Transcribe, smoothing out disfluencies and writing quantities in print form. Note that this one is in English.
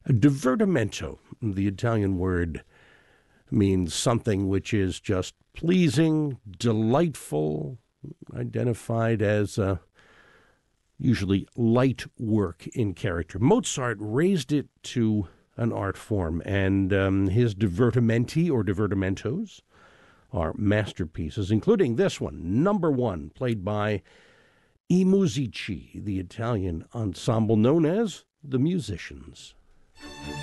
Divertimento, the Italian word, means something which is just pleasing, delightful, identified as usually light work in character. Mozart raised it to an art form, and his divertimenti or divertimentos are masterpieces, including this one, number one, played by I Musici, the Italian ensemble known as the Musicians.